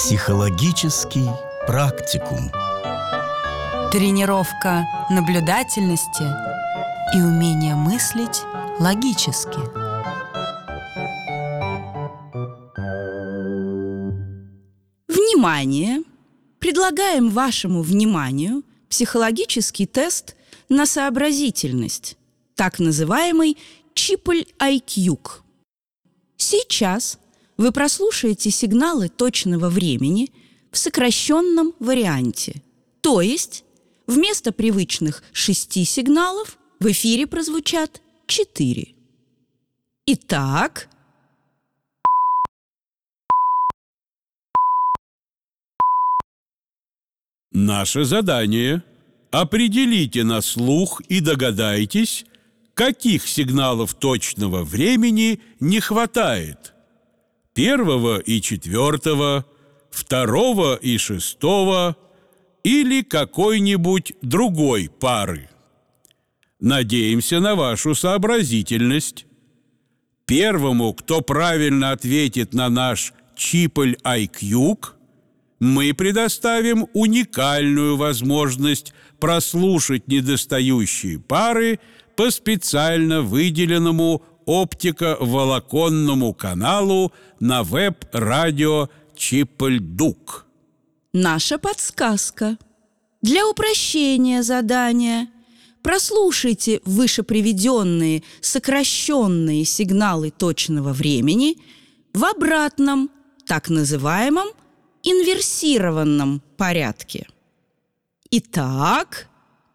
Психологический практикум. Тренировка наблюдательности и умение мыслить логически. Внимание! Предлагаем вашему вниманию психологический тест на сообразительность, так называемый Чиполь-IQ. Сейчас вы прослушаете сигналы точного времени в сокращенном варианте, то есть вместо привычных 6 сигналов в эфире прозвучат 4. Итак, наше задание – определите на слух и догадайтесь, каких сигналов точного времени не хватает: 1 и 4, 2 и 6 или какой-нибудь другой пары. Надеемся на вашу сообразительность. Первому, кто правильно ответит на наш Чиполь-IQ, мы предоставим уникальную возможность прослушать недостающие пары по специально выделенному оптиковолоконному каналу на веб-радио Чиполь-Дук. наша подсказка. Для упрощения задания прослушайте вышеприведенные сокращенные сигналы точного времени в обратном, так называемом инверсированном порядке. Итак,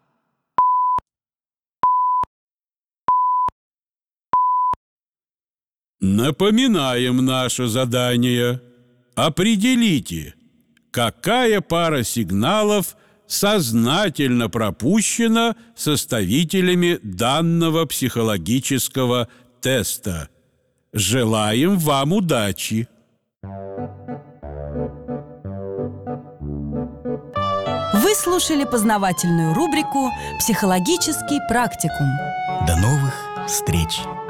напоминаем наше задание. Определите, какая пара сигналов сознательно пропущена составителями данного психологического теста. Желаем вам удачи! Вы слушали познавательную рубрику «Психологический практикум». До новых встреч!